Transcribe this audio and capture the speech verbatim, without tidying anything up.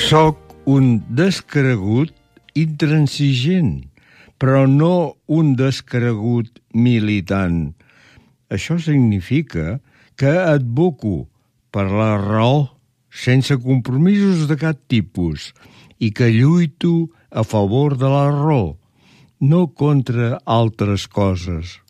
Soc un descregut intransigent, però no un descregut militant. Això significa que advoco per la raó sense compromisos de cap tipus i que lluito a favor de la raó, no contra altres coses.